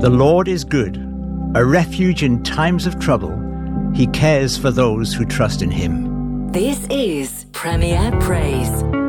The Lord is good, a refuge in times of trouble. He cares for those who trust in him. This is Premier Praise.